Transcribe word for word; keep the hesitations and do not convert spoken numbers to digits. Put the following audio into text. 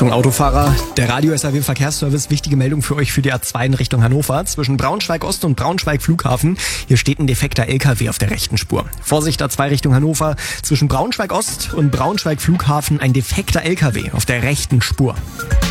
Achtung Autofahrer, der Radio-S A W Verkehrsservice, wichtige Meldung für euch für die A zwei in Richtung Hannover. Zwischen Braunschweig Ost und Braunschweig Flughafen, hier steht ein defekter L K W auf der rechten Spur. Vorsicht A zwei Richtung Hannover, zwischen Braunschweig Ost und Braunschweig Flughafen ein defekter L K W auf der rechten Spur.